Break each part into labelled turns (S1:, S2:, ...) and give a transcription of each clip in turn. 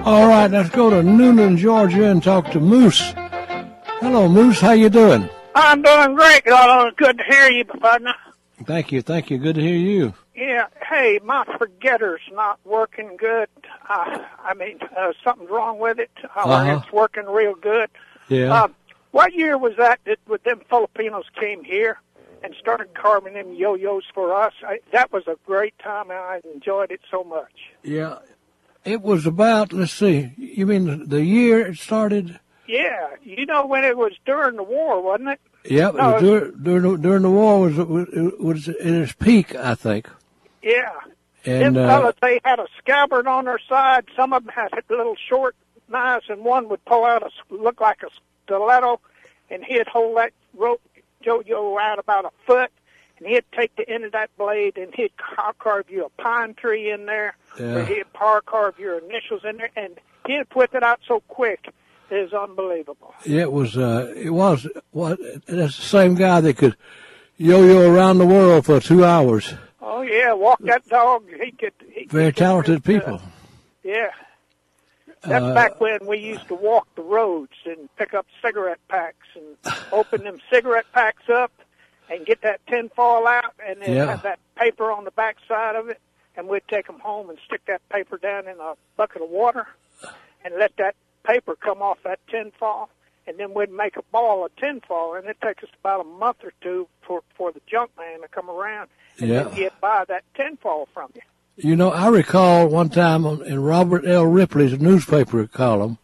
S1: All right, let's go to Newnan, Georgia, and talk to Moose. Hello, Moose. How you doing?
S2: I'm doing great. Good to hear you, partner.
S1: Thank you. Good to hear you.
S2: Yeah. Hey, my forgetter's not working good. Something's wrong with it. It's working real good.
S1: Yeah.
S2: What year was that when them Filipinos came here and started carving them yo-yos for us? That was a great time, and I enjoyed it so much.
S1: Yeah. It was about, let's see, you mean the year it started?
S2: Yeah. You know when it was during the war, wasn't it?
S1: Yeah, no, during the war was at its peak, I think.
S2: Yeah.
S1: And
S2: them fellas, they had a scabbard on their side. Some of them had little short knives, and one would pull out look like a stiletto, and he'd hold that rope yo-yo out about a foot, and he'd take the end of that blade, and he'd carve you a pine tree in there, or he'd carve your initials in there, and he'd put it out so quick. It was unbelievable.
S1: Yeah, it was. That's the same guy that could yo-yo around the world for 2 hours.
S2: Oh yeah, walk that dog.
S1: Very talented people.
S2: Yeah. That's back when we used to walk the roads and pick up cigarette packs and open them cigarette packs up and get that tinfoil out and then have that paper on the back side of it, and we'd take them home and stick that paper down in a bucket of water and let that paper come off that tinfoil, and then we'd make a ball of tinfoil, and it takes us about a month or two for the junk man to come around and then he'd buy that tinfoil from you.
S1: You know, I recall one time in Robert L. Ripley's newspaper column,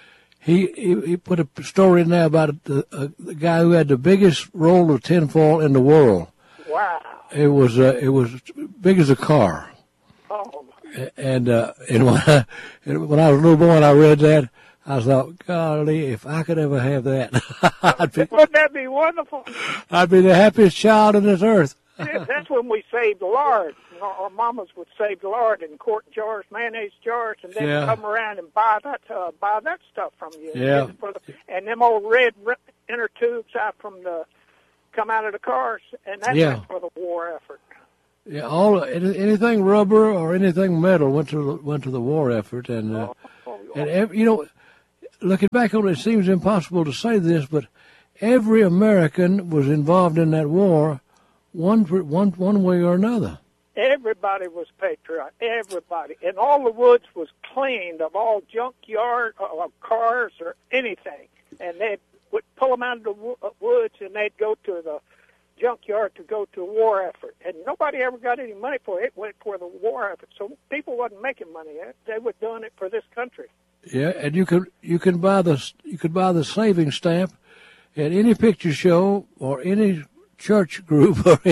S1: he put a story in there about the guy who had the biggest roll of tinfoil in the world.
S2: Wow!
S1: It was big as a car.
S2: Oh.
S1: And when I was a little boy and I read that, I thought, golly, if I could ever have that,
S2: wouldn't that be wonderful?
S1: I'd be the happiest child on this earth.
S2: Yeah, that's when we saved the lard. Our mamas would save the lard in quart jars, mayonnaise jars, and then come around and buy that stuff from you.
S1: Yeah.
S2: And them old red inner tubes come out of the cars, and that's for the war effort.
S1: Yeah, anything rubber or anything metal went to the war effort, and you know, looking back on it, it seems impossible to say this, but every American was involved in that war, one way or another.
S2: Everybody was patriotic. Everybody, and all the woods was cleaned of all junkyard of cars or anything, and they would pull them out of the woods, and they'd go to the junkyard to go to a war effort, and nobody ever got any money for it. It went for the war effort, so people wasn't making money. They were doing it for this country.
S1: Yeah, and you could buy the saving stamp at any picture show or any church group or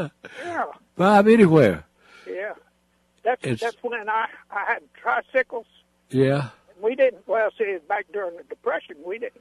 S1: buy them anywhere.
S2: Yeah, that's when I had tricycles.
S1: Yeah,
S2: we didn't. Well, see, back during the Depression, we didn't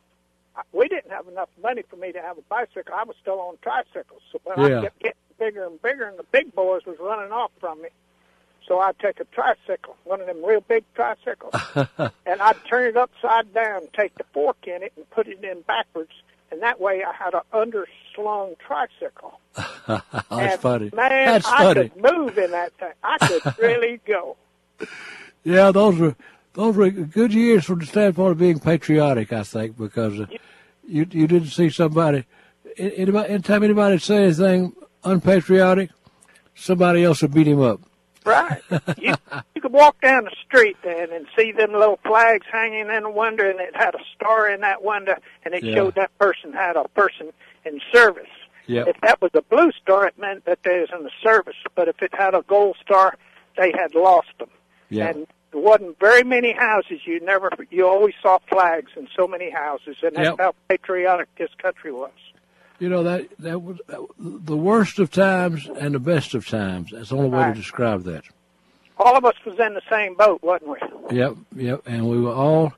S2: have enough money for me to have a bicycle. I was still on tricycles, so I kept getting bigger and bigger, and the big boys was running off from me. So I'd take a tricycle, one of them real big tricycles, and I'd turn it upside down, take the fork in it, and put it in backwards, and that way I had an underslung tricycle.
S1: That's funny.
S2: Man, I could move in that thing. I could really go.
S1: Yeah, those were good years from the standpoint of being patriotic, I think, because you didn't see somebody. Anytime anybody say anything unpatriotic, somebody else would beat him up.
S2: Right. You could walk down the street then and see them little flags hanging in the window, and it had a star in that window, and it showed that person had a person in service.
S1: Yep.
S2: If that was a blue star, it meant that they was in the service. But if it had a gold star, they had lost them.
S1: Yep.
S2: And there wasn't very many houses. You always saw flags in so many houses, and that's how patriotic this country was.
S1: You know, that was the worst of times and the best of times. That's the only way to describe that.
S2: All of us was in the same boat, wasn't we?
S1: Yep. And we were all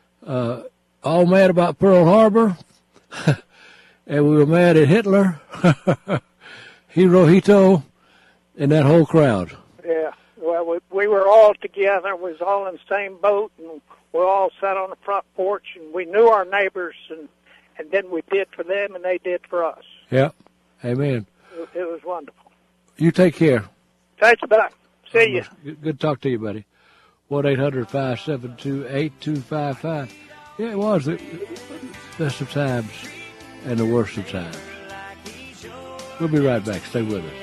S1: mad about Pearl Harbor, and we were mad at Hitler, Hirohito, and that whole crowd.
S2: Yeah. Well, we were all together. We was all in the same boat, and we all sat on the front porch, and we knew our neighbors, and then we did for them, and they did for us.
S1: Yeah. Amen.
S2: It was wonderful.
S1: You take care.
S2: Thanks, buddy. See you.
S1: Good to talk to you, buddy. 1-800-572-8255. Yeah, it was the best of times and the worst of times. We'll be right back. Stay with us.